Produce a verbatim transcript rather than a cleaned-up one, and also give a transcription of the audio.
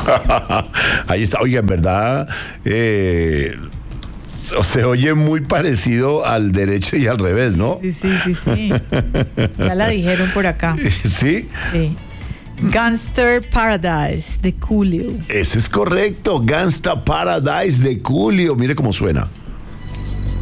Ahí está. Oiga, en verdad, eh, se oye muy parecido al derecho y al revés, ¿no? Sí, sí, sí, sí. Ya la dijeron por acá. ¿Sí? Sí. Gangster Paradise de Coolio. Ese es correcto. Gangsta Paradise de Coolio. Mire cómo suena.